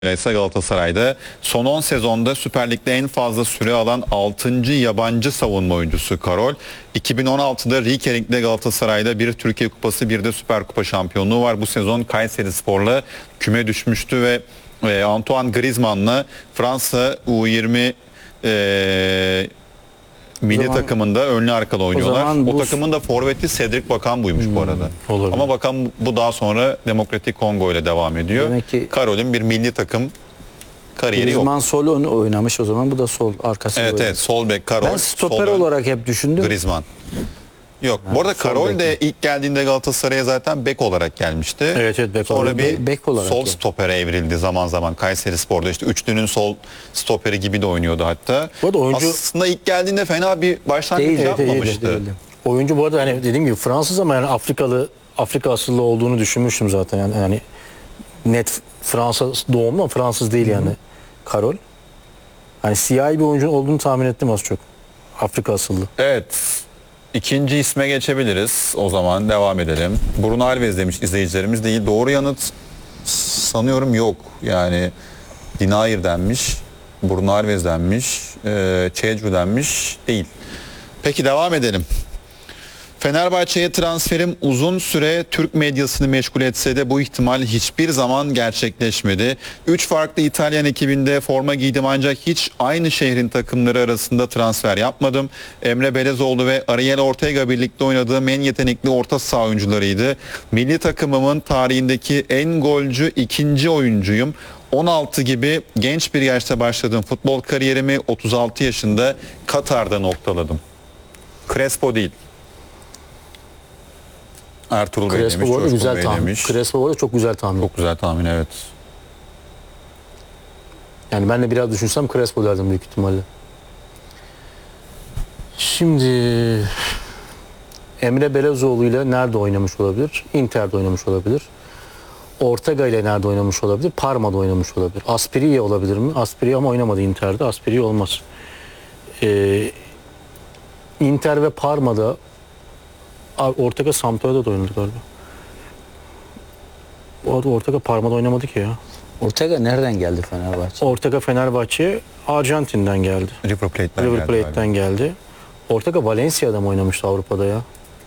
ise Galatasaray'da son 10 sezonda Süper Lig'de en fazla süre alan 6. yabancı savunma oyuncusu Karol. 2016'da Rikering'de Galatasaray'da bir Türkiye Kupası bir de Süper Kupa şampiyonluğu var. Bu sezon Kayserispor'la küme düşmüştü ve Antoine Griezmann'la Fransa U20 milli takımında önlü arkalı oynuyorlar. O takımın da forveti Cedric Bakan buymuş bu arada. Olabilir. Ama Bakan bu daha sonra Demokratik Kongo ile devam ediyor. Karol'ün bir milli takım kariyeri Griezmann yok. sol oynamış o zaman, bu da sol arkası. Evet, sol bek Karol. Ben stoper olarak hep düşündüm. Griezmann. Yok. Bu arada Karol de ilk geldiğinde Galatasaray'a zaten bek olarak gelmişti. Evet, bek sonra olarak. bir Bek olarak sol yani. stopere evrildi zaman zaman. Kayserispor'da işte üçlünün sol stoperi gibi de oynuyordu hatta. Bu arada oyuncu aslında ilk geldiğinde fena bir başlangıç yapmamıştı. Değildi. Oyuncu bu arada hani dediğim gibi Fransız ama yani Afrika asıllı olduğunu düşünmüştüm zaten yani net Fransız doğumlu ama Fransız değil yani Karol. Hani siyahi bir oyuncu olduğunu tahmin ettim az çok. Afrika asıllı. Evet. İkinci isme geçebiliriz. O zaman devam edelim. Bruno Alves demiş izleyicilerimiz, değil. Doğru yanıt sanıyorum yok. Yani Dinair denmiş. Bruno Alves denmiş. Çecu denmiş. Değil. Peki devam edelim. Fenerbahçe'ye transferim uzun süre Türk medyasını meşgul etse de bu ihtimal hiçbir zaman gerçekleşmedi. 3 farklı İtalyan ekibinde forma giydim ancak hiç aynı şehrin takımları arasında transfer yapmadım. Emre Belezoğlu ve Ariel Ortega birlikte oynadığım en yetenekli orta saha oyuncularıydı. Milli takımımın tarihindeki en golcü ikinci oyuncuyum. 16 gibi genç bir yaşta başladığım futbol kariyerimi 36 yaşında Katar'da noktaladım. Crespo değil. Ertuğrul Bey demiş, Crespo güzel Bey tahmin. demiş. Crespo var çok güzel tahmin. Çok güzel tahmin, evet. Yani ben de biraz düşünsem Crespo derdim büyük ihtimalle. Şimdi Emre Belezoğlu ile nerede oynamış olabilir? Inter'de oynamış olabilir. Ortega ile nerede oynamış olabilir? Parma'da oynamış olabilir. Asprilla olabilir mi? Asprilla ama oynamadı Inter'de. Asprilla olmaz. Inter ve Parma'da Ortega Sampdoria'da da oynadı galiba. Bu arada Ortega Parma'da oynamadı ki ya. Ortega nereden geldi Fenerbahçe? Ortega Fenerbahçe Arjantin'den geldi. River Plate'den River Plate'den geldi. Ortega Valencia'da mı oynamıştı Avrupa'da ya?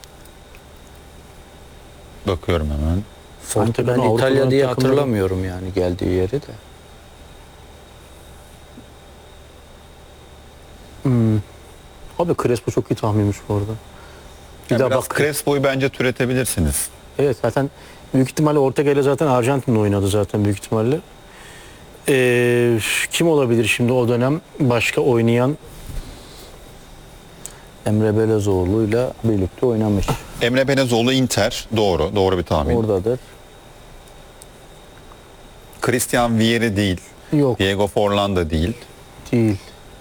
Bakıyorum hemen. Sanki ben Ortega'nın İtalya Avrupa'dan diye takımları- hatırlamıyorum yani geldiği yeri de. Abi Crespo çok iyi tahminmiş bu arada. Bir daha Biraz bak. Crespo'yu bence türetebilirsiniz. Evet, zaten büyük ihtimalle Ortega ile zaten Arjantin'de oynadı zaten büyük ihtimalle. Kim olabilir şimdi o dönem başka oynayan? Emre Belezoğlu'yla birlikte oynamış. Emre Belezoğlu Inter. Doğru. Doğru bir tahmin. Oradadır. Christian Vieri değil. Yok, Diego Forlan da değil. değil.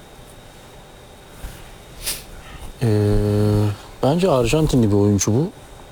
Bence Arjantinli bir oyuncu bu.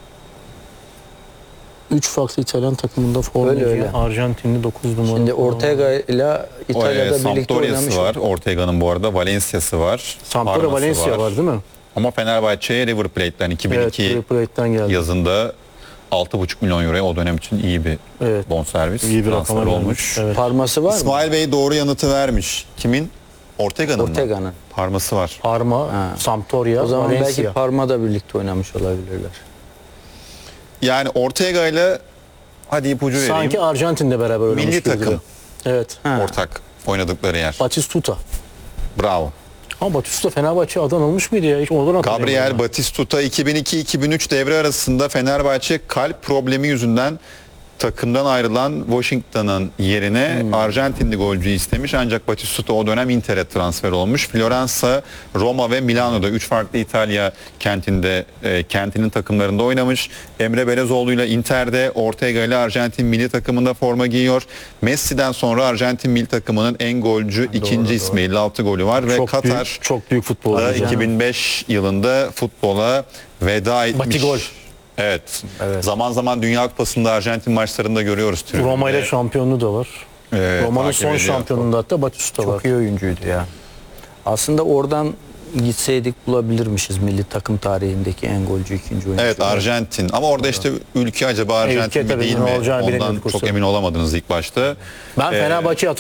3 farklı İtalyan takımında forma Öyle, giyen öyle. Arjantinli 9 numara. Şimdi Ortega ile İtalya'da birlikte oynamış. Sampdoria'sı var. Ortega'nın bu arada Valencia'sı var. Sampdoria Parma'sı Valencia var değil mi? Ama Fenerbahçe'ye River Plate'den 2002 Evet, River Plate'den geldi. yazında 6,5 milyon euroya o dönem için iyi bir Evet. bonservis İyi bir transfer rakama olmuş. gelmiş. Evet. Parması var mı? İsmail Bey doğru yanıtı vermiş. Kimin? Ortega'nın mı? Ortega'nın. Parması var. Parma, Ha. Sampdoria, O zaman Valencia. belki Parma'da birlikte oynamış olabilirler. Yani Ortega ile hadi ipucu vereyim. Sanki Arjantin'de beraber oynamış Milli gibi takım. duruyor. Evet. Ortak oynadıkları yer. Batistuta. Bravo. Ama Batistuta Fenerbahçe adan almış mıydı ya? Hiç oradan hatırlamıyorum. Gabriel ben. Batistuta 2002-2003 devre arasında Fenerbahçe kalp problemi yüzünden takımdan ayrılan Washington'ın yerine Arjantinli golcü istemiş. Ancak Batistuta o dönem Inter'e transfer olmuş. Floransa, Roma ve Milano'da 3 farklı İtalya kentinin takımlarında oynamış. Emre Belezoğlu ile Inter'de, Ortega ile Arjantin milli takımında forma giyiyor. Messi'den sonra Arjantin milli takımının en golcü ikinci ismi, 56 golü var ve Katar çok büyük futbolcu. 2005 yılında futbola veda etmiş. Batigol. Evet. Zaman zaman Dünya Kupası'nda Arjantin maçlarında görüyoruz. Roma ile şampiyonluğu da var. Roma'nın takip son ediyor. şampiyonunda hatta Batistuta var. Çok iyi oyuncuydu ya. Aslında oradan gitseydik bulabilirmişiz milli takım tarihindeki en golcü ikinci oyuncu. Evet, Arjantin. Ama orada işte ülke acaba Arjantin mi tabii değil ne mi? olacağını Ondan bilemiyorduk o çok sırada. emin olamadınız ilk başta. Ben Fenerbahçe'yi